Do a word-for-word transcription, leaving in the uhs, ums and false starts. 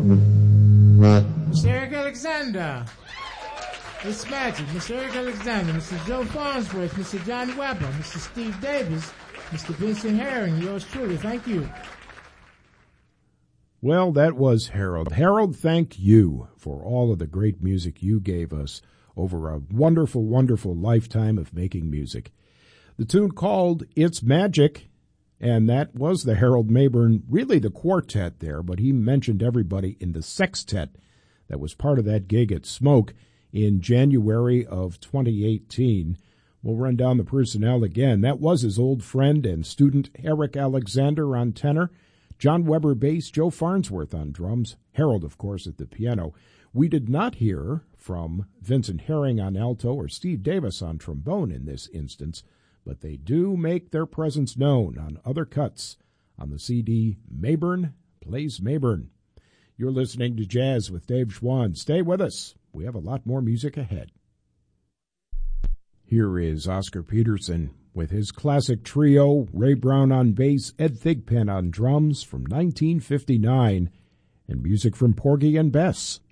Mister Eric Alexander. It's Magic. Mister Eric Alexander, Mister Joe Farnsworth, Mister John Weber, Mister Steve Davis, Mister Vincent Herring, yours truly. Thank you. Well, that was Harold. Harold, thank you for all of the great music you gave us over a wonderful, wonderful lifetime of making music. The tune called It's Magic, and that was the Harold Mabern, really the quartet there, but he mentioned everybody in the sextet that was part of that gig at Smoke in January of twenty eighteen. We'll run down the personnel again. That was his old friend and student Eric Alexander on tenor, John Weber bass, Joe Farnsworth on drums, Harold, of course, at the piano. We did not hear from Vincent Herring on alto or Steve Davis on trombone in this instance, but they do make their presence known on other cuts on the C D Mabern Plays Mabern. You're listening to Jazz with Dave Schwann. Stay with us. We have a lot more music ahead. Here is Oscar Peterson with his classic trio, Ray Brown on bass, Ed Thigpen on drums from nineteen fifty-nine, and music from Porgy and Bess.